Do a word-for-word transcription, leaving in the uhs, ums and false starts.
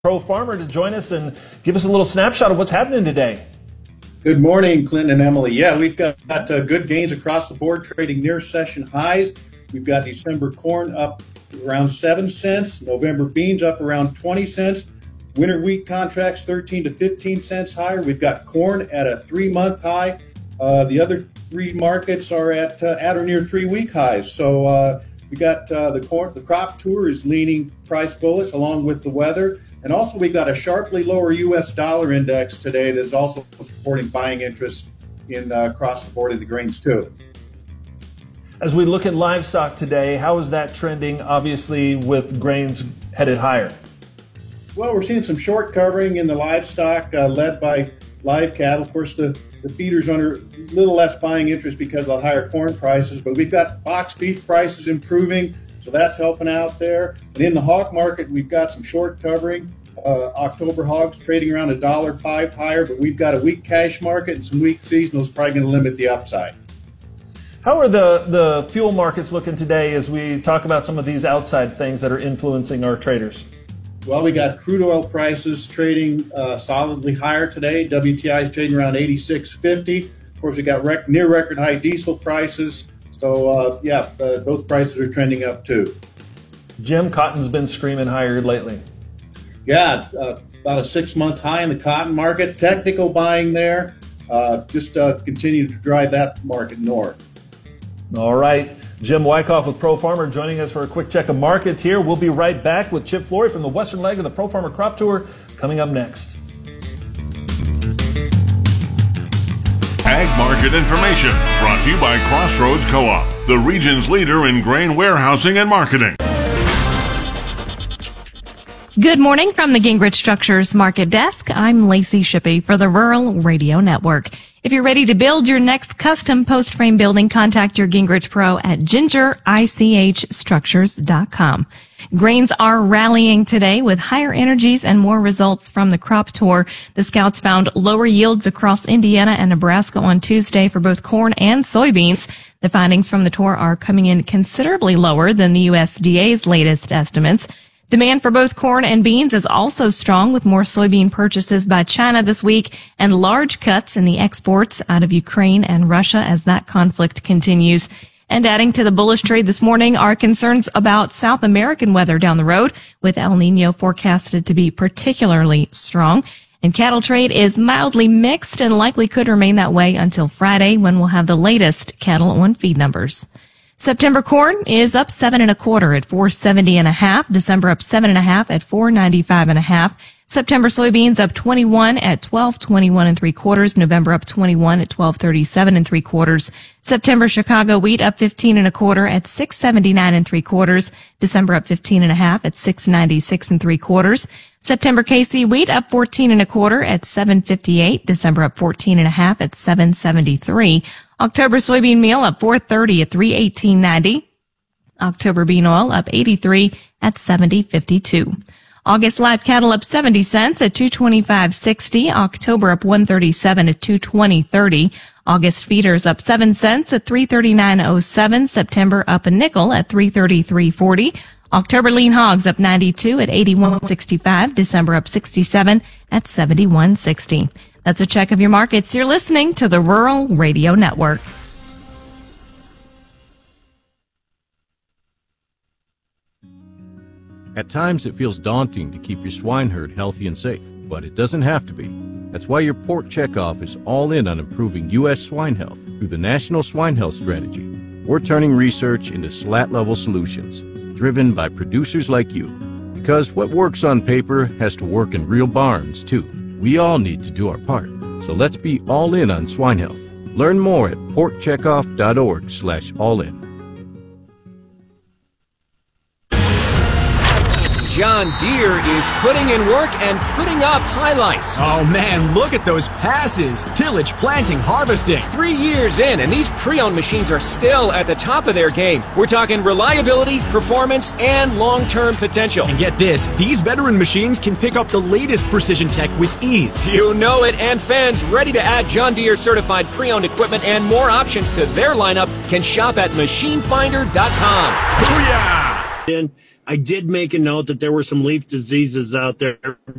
Pro Farmer to join us and give us a little snapshot of what's happening today. Good morning, Clinton and Emily. Yeah, we've got uh, good gains across the board, trading near session highs. We've got December corn up around seven cents, November beans up around twenty cents, winter wheat contracts thirteen to fifteen cents higher. We've got corn at a three-month high. Uh, the other three markets are at uh, at or near three-week highs. So uh, we got uh, the corn. The crop tour is leaning price bullish along with the weather. And also, we got a sharply lower U S dollar index today that is also supporting buying interest in uh, across the board in the grains too. As we look at livestock today, how is that trending? Obviously, with grains headed higher. Well, we're seeing some short covering in the livestock, uh, led by live cattle. Of course, the, the feeders under a little less buying interest because of the higher corn prices. But we've got box beef prices improving, so that's helping out there. And in the hog market, we've got some short covering. Uh, October hogs trading around a dollar five higher, but we've got a weak cash market and some weak seasonals probably going to limit the upside. How are the, the fuel markets looking today as we talk about some of these outside things that are influencing our traders? Well, we got crude oil prices trading uh, solidly higher today. W T I is trading around eighty-six fifty. Of course, we got rec- near record high diesel prices. So, uh, yeah, uh, those prices are trending up too. Jim, cotton's been screaming higher lately. Yeah, uh, about a six-month high in the cotton market. Technical buying there. Uh, just uh, continue to drive that market north. All right. Jim Wyckoff with Pro Farmer joining us for a quick check of markets here. We'll be right back with Chip Flory from the western leg of the Pro Farmer Crop Tour coming up next. Ag market information brought to you by Crossroads Co-op, the region's leader in grain warehousing and marketing. Good morning from the Gingrich Structures Market Desk. I'm Lacey Shippey for the Rural Radio Network. If you're ready to build your next custom post frame building, contact your Gingrich Pro at ginger ich structures dot com. Grains are rallying today with higher energies and more results from the crop tour. The scouts found lower yields across Indiana and Nebraska on Tuesday for both corn and soybeans. The findings from the tour are coming in considerably lower than the U S D A's latest estimates. Demand for both corn and beans is also strong, with more soybean purchases by China this week and large cuts in the exports out of Ukraine and Russia as that conflict continues. And adding to the bullish trade this morning are concerns about South American weather down the road, with El Nino forecasted to be particularly strong. And cattle trade is mildly mixed and likely could remain that way until Friday, when we'll have the latest cattle on feed numbers. September corn is up seven and a quarter at four seventy and a half. December up seven and a half at four ninety-five and a half. September soybeans up twenty-one at twelve twenty-one and three quarters. November up twenty-one at twelve thirty-seven and three quarters. September Chicago wheat up fifteen and a quarter at six seventy-nine and three quarters. December up fifteen and a half at six ninety-six and three quarters. September K C wheat up fourteen and a quarter at seven fifty-eight. December up fourteen and a half at seven seventy-three. October soybean meal up four thirty at three eighteen ninety. October bean oil up eighty-three at seventy fifty-two. August live cattle up seventy cents at two twenty-five sixty. October up one thirty-seven at two twenty thirty. August feeders up seven cents at three thirty-nine oh seven. September up a nickel at three thirty-three forty. October lean hogs up ninety-two at eighty-one sixty-five. December up sixty-seven at seventy-one sixty. That's a check of your markets. You're listening to the Rural Radio Network. At times, it feels daunting to keep your swine herd healthy and safe, but it doesn't have to be. That's why your Pork Checkoff is all in on improving U S swine health through the National Swine Health Strategy. We're turning research into slat-level solutions, driven by producers like you. Because what works on paper has to work in real barns, too. We all need to do our part. So let's be all in on swine health. Learn more at pork checkoff dot org slash all in. John Deere is putting in work and putting up highlights. Oh man, look at those passes. Tillage, planting, harvesting. Three years in, and these pre-owned machines are still at the top of their game. We're talking reliability, performance, and long-term potential. And get this, these veteran machines can pick up the latest precision tech with ease. You know it, and fans ready to add John Deere certified pre-owned equipment and more options to their lineup can shop at machine finder dot com. Booyah! I did make a note that there were some leaf diseases out there